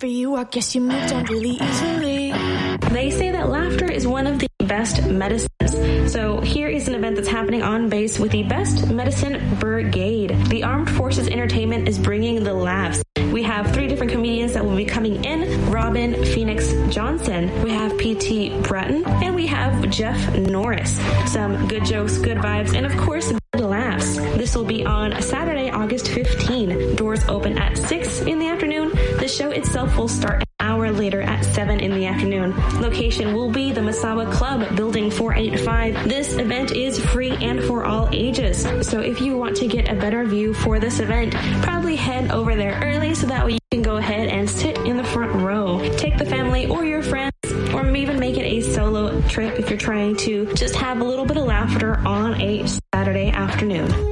For you, I guess you moved on really easily. They say that laughter is one of the best medicines. So here is an event that's happening on base with the Best Medicine Brigade. The Armed Forces Entertainment is bringing the laughs. We have 3 different comedians that will be coming in. Robin Phoenix Johnson. We have P.T. Bratton. And we have Jeff Norris. Some good jokes, good vibes, and of course, good laughs. This will be on Saturday, August 15. Doors open at 6 in the afternoon. The show itself will start an hour later at 7 in the afternoon. Location will be the Masawa Club, Building 485. This event is free and for all ages. So if you want to get a better view for this event, probably head over there early so that way you can go ahead and sit in the front row. Take the family or your friends, or even make it a solo trip if you're trying to just have a little bit of laughter on a Saturday afternoon.